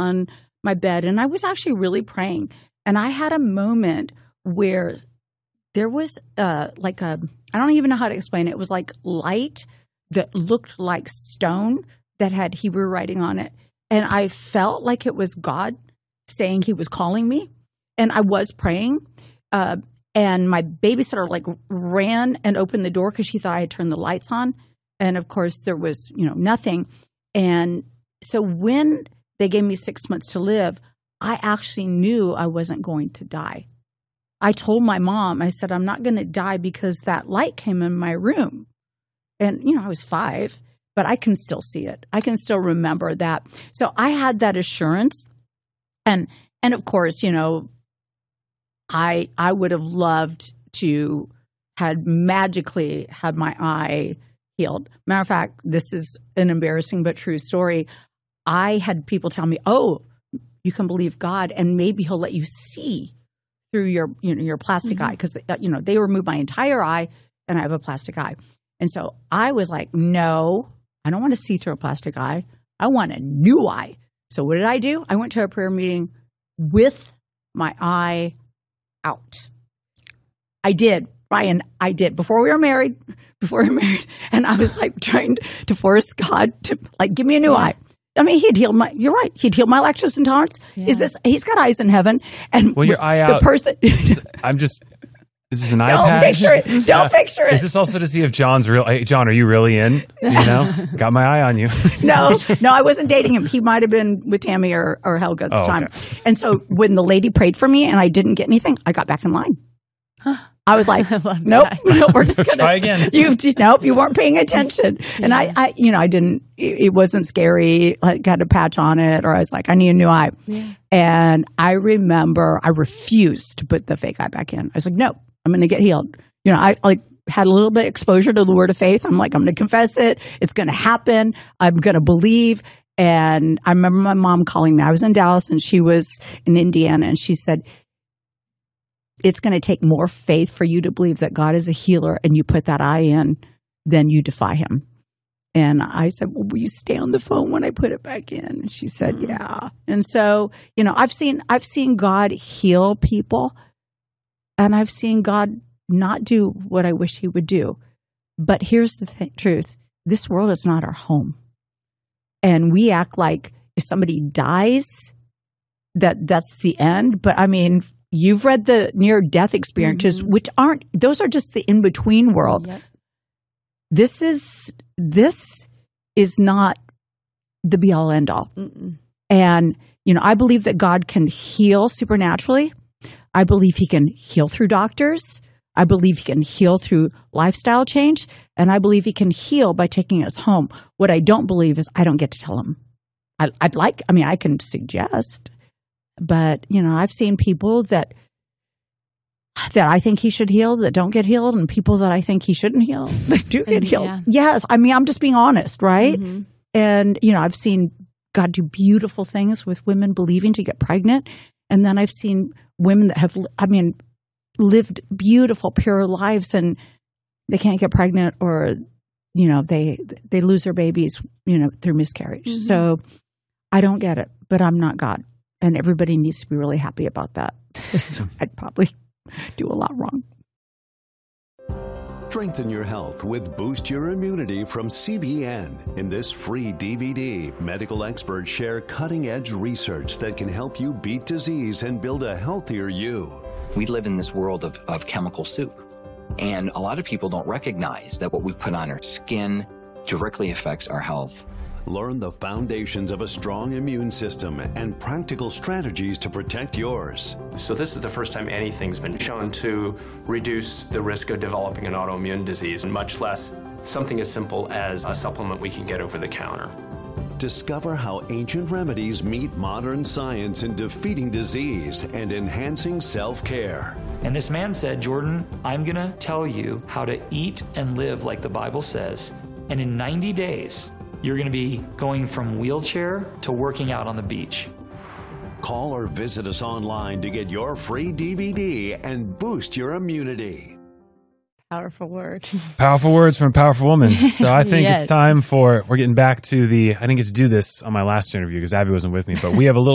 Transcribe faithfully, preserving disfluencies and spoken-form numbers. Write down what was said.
on my bed, and I was actually really praying. And I had a moment where there was uh, like a, I don't even know how to explain it. It was like light that looked like stone that had Hebrew writing on it. And I felt like it was God saying he was calling me. And I was praying. Uh, and my babysitter like ran and opened the door because she thought I had turned the lights on. And of course there was, you know, nothing. And so when they gave me six months to live, I actually knew I wasn't going to die. I told my mom, I said, I'm not going to die because that light came in my room. And, you know, I was five, but I can still see it. I can still remember that. So I had that assurance. And, and of course, you know, I, I would have loved to had magically had my eye healed. Matter of fact, this is an embarrassing but true story. I had people tell me, oh, you can believe God and maybe he'll let you see through your, you know, your plastic mm-hmm. eye. Because, you know, they removed my entire eye and I have a plastic eye. And so I was like, no, I don't want to see through a plastic eye. I want a new eye. So what did I do? I went to a prayer meeting with my eye out. I did, Ryan, I did. Before we were married, before we were married. And I was like trying to force God to like, give me a new yeah. eye. I mean, he'd healed my, you're right. He'd healed my lactose intolerance. Yeah. Is this, he's got eyes in heaven. And when your eye out, the person, I'm just, is this an eye Don't patch? picture it. Don't picture it. Is this also to see if John's real? Hey, John, are you really in? You know, got my eye on you. no, no, I wasn't dating him. He might have been with Tammy or, or Helga at the oh, time. Okay. And so when the lady prayed for me and I didn't get anything, I got back in line. I was like, nope, nope, we're just gonna try again. You nope, you weren't paying attention, and yeah. I, I, you know, I didn't. It, it wasn't scary. I got a patch on it, or I was like, I need a new eye. Yeah. And I remember I refused to put the fake eye back in. I was like, no, I'm going to get healed. You know, I like had a little bit of exposure to the word of faith. I'm like, I'm going to confess it. It's going to happen. I'm going to believe. And I remember my mom calling me. I was in Dallas, and she was in Indiana, and she said, it's going to take more faith for you to believe that God is a healer and you put that eye in than you defy him. And I said, well, will you stay on the phone when I put it back in? And she said, yeah. And so, you know, I've seen, I've seen God heal people, and I've seen God not do what I wish he would do. But here's the th- truth. This world is not our home. And we act like if somebody dies, that that's the end. But I mean, you've read the near-death experiences, mm-hmm. which aren't, those are just the in-between world. Yep. This is, this is not the be-all, end-all. Mm-mm. And, you know, I believe that God can heal supernaturally. I believe he can heal through doctors. I believe he can heal through lifestyle change. And I believe he can heal by taking us home. What I don't believe is I don't get to tell him. I, I'd like, I mean, I can suggest. But, you know, I've seen people that that I think he should heal that don't get healed, and people that I think he shouldn't heal that do get healed. Yeah. Yes. I mean, I'm just being honest, right? Mm-hmm. And, you know, I've seen God do beautiful things with women believing to get pregnant. And then I've seen women that have, I mean, lived beautiful, pure lives, and they can't get pregnant, or, you know, they they lose their babies, you know, through miscarriage. Mm-hmm. So I don't get it, but I'm not God. And everybody needs to be really happy about that. I'd probably do a lot wrong. Strengthen your health with Boost Your Immunity from C B N. In this free D V D, medical experts share cutting-edge research that can help you beat disease and build a healthier you. We live in this world of, of chemical soup. And a lot of people don't recognize that what we put on our skin directly affects our health. Learn the foundations of a strong immune system and practical strategies to protect yours. So this is the first time anything's been shown to reduce the risk of developing an autoimmune disease, and much less something as simple as a supplement we can get over the counter. Discover how ancient remedies meet modern science in defeating disease and enhancing self-care. And this man said, Jordan, I'm going to tell you how to eat and live like the Bible says. And in ninety days, you're going to be going from wheelchair to working out on the beach. Call or visit us online to get your free D V D and boost your immunity. Powerful word. Powerful words from a powerful woman. So I think Yes. it's time for, we're getting back to the, I didn't get to do this on my last interview because Abby wasn't with me, but we have a little